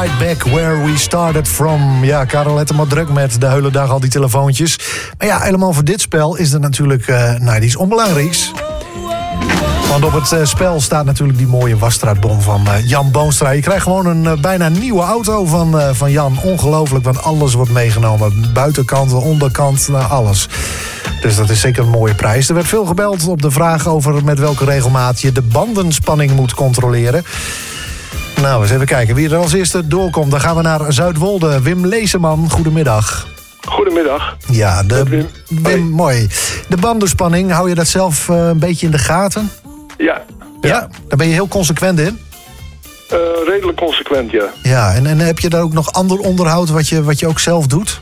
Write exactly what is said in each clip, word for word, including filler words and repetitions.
Right Back Where We Started From. Ja, Karel had hem maar druk met de hele dag al die telefoontjes. Maar ja, helemaal voor dit spel is er natuurlijk uh, nou, iets onbelangrijks. Want op het uh, spel staat natuurlijk die mooie wasstraatbon van uh, Jan Boonstra. Je krijgt gewoon een uh, bijna nieuwe auto van, uh, van Jan. Ongelooflijk, want alles wordt meegenomen. Buitenkant, onderkant, nou, alles. Dus dat is zeker een mooie prijs. Er werd veel gebeld op de vraag over met welke regelmaat je de bandenspanning moet controleren. Nou, eens even kijken wie er als eerste doorkomt. Dan gaan we naar Zuidwolde. Wim Leeseman, goedemiddag. Goedemiddag. Ja, de, Wim. Wim, mooi. De bandenspanning, hou je dat zelf uh, een beetje in de gaten? Ja. Ja, ja, daar ben je heel consequent in? Uh, redelijk consequent, ja. Ja, en, en heb je daar ook nog ander onderhoud wat je, wat je ook zelf doet?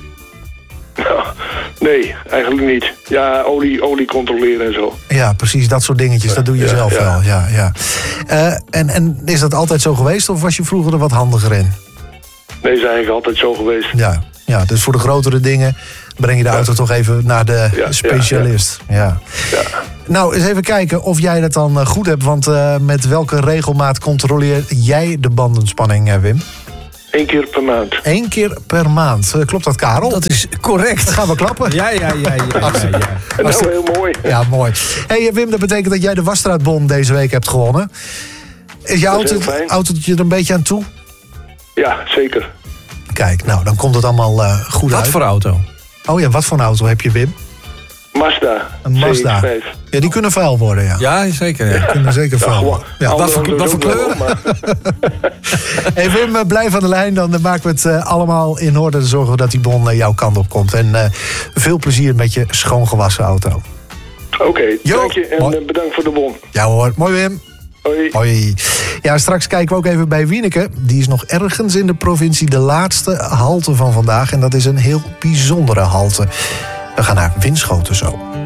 Nee, eigenlijk niet. Ja, olie, olie controleren en zo. Ja, precies, dat soort dingetjes, ja, dat doe je ja, zelf ja. wel. Ja, ja. Uh, en, en is dat altijd zo geweest of was je vroeger er wat handiger in? Nee, is eigenlijk altijd zo geweest. Ja, ja, dus voor de grotere dingen breng je de ja. auto toch even naar de ja, specialist. Ja, ja. Ja. Ja. Nou, eens even kijken of jij dat dan goed hebt. Want uh, met welke regelmaat controleer jij de bandenspanning, uh, Wim? Eén keer per maand. Eén keer per maand. Uh, klopt dat, Karel? Dat is correct. Dan gaan we klappen. Ja, ja, ja. ja, ja, ja, ja. Nou, heel mooi. Ja, mooi. Hey, Wim, dat betekent dat jij de wasstraatbon deze week hebt gewonnen. Is je auto, autootje er een beetje aan toe? Ja, zeker. Kijk, nou, dan komt het allemaal uh, goed wat uit. Wat voor auto? Oh ja, wat voor een auto heb je, Wim? Mazda. Een Mazda. C X vijf. Ja, die kunnen vuil worden, ja. Ja, zeker. Ja. Die kunnen zeker vuil worden. Ja, ja, wat voor, wat voor kleuren? Hey Wim, blijf aan de lijn. Dan maken we het uh, allemaal in orde. Te zorgen dat die bon uh, jouw kant op komt. En uh, veel plezier met je schoongewassen auto. Oké, okay, dank je. En uh, bedankt voor de bon. Ja hoor, mooi Wim. Hoi. Hoi. Ja, straks kijken we ook even bij Wieneke. Die is nog ergens in de provincie de laatste halte van vandaag. En dat is een heel bijzondere halte. We gaan naar Winschoten zo.